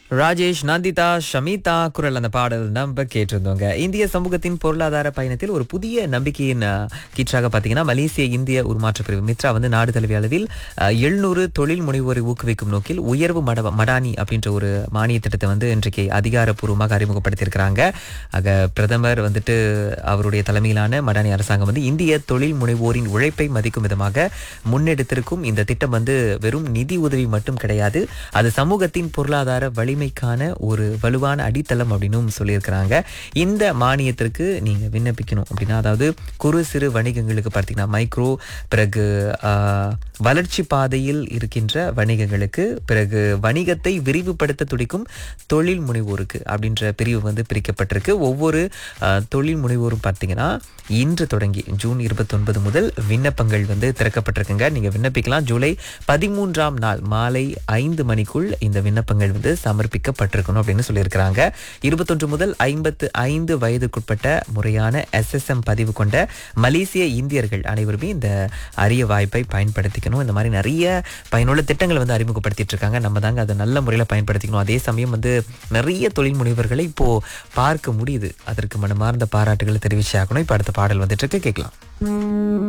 ராஜேஷ், நந்திதா, ஷமிதா குரல் அந்த பாடல் நம்ம கேட்டிருந்தோங்க. இந்திய சமூகத்தின் பொருளாதார பயணத்தில் ஒரு புதிய நம்பிக்கையின் கீற்றாக பார்த்தீங்கன்னா, மலேசிய இந்திய உருமாற்ற பிரிவு மித்ரா வந்து நாடு தழுவிய அளவில் 700 தொழில் முனைவோரை ஊக்குவிக்கும் நோக்கில் உயர்வு மடானி அப்படின்ற ஒரு மானிய திட்டத்தை வந்து இன்றைக்கு அதிகாரப்பூர்வமாக அறிமுகப்படுத்தியிருக்கிறாங்க. ஆக பிரதமர் வந்துட்டு அவருடைய தலைமையிலான மடானி அரசாங்கம் வந்து இந்திய தொழில் முனைவோரின் உழைப்பை மதிக்கும் விதமாக முன்னெடுத்திருக்கும் இந்த திட்டம் வந்து வெறும் நிதி உதவி மட்டும் கிடையாது, அது சமூகத்தின் பொருளாதார வலிமைக்கான ஒரு வலுவான அடித்தளம் அப்படின்னு சொல்லியிருக்கிறாங்க. இந்த மானியத்திற்கு நீங்க விண்ணப்பிக்கணும் அப்படின்னா, அதாவது குறு சிறு வணிகங்களுக்கு பார்த்தீங்கன்னா மைக்ரோ, பிறகு வளர்ச்சி பாதையில் இருக்கின்ற வணிகங்களுக்கு, பிறகு வணிகத்தை விரிவுபடுத்த துடிக்கும் தொழில் முனைவோருக்கு அப்படின்ற பிரிவு வந்து பிரிக்கப்பட்டிருக்கு. ஒவ்வொரு தொழில் முனைவோரும் பார்த்தீங்கன்னா இன்று தொடங்கி ஜூன் 29 முதல் விண்ணப்பங்கள் வந்து திறக்கப்பட்டிருக்குங்க. நீங்க விண்ணப்பிக்கலாம். ஜூலை 13ஆம் நாள் மாலை 5 மணிக்குள் இந்த விண்ணப்பங்கள் வந்து சமர்ப்பிக்கப்பட்டிருக்கணும் அப்படின்னு சொல்லியிருக்கிறாங்க. 21 முதல் 55 வயதுக்குட்பட்ட முறையான SSM பதிவு கொண்ட மலேசிய இந்தியர்கள் அனைவருமே இந்த அரிய வாய்ப்பை பயன்படுத்திக்கணும். இந்த மாதிரி நிறைய பயனுள்ள திட்டங்களை வந்து அறிமுகப்படுத்திட்டு இருக்காங்க. நம்ம தாங்க அதை நல்ல முறையில் பயன்படுத்திக்கணும். அதே சமயம் வந்து நிறைய தொழில் முனைவர்களை இப்போ பார்க்க முடியுது. அதற்கு மனமார்ந்த பாராட்டுகளை தெரிவிச்சாகணும். இப்போ அடுத்த பாடல் வந்துட்டு இருக்கு, கேட்கலாம்.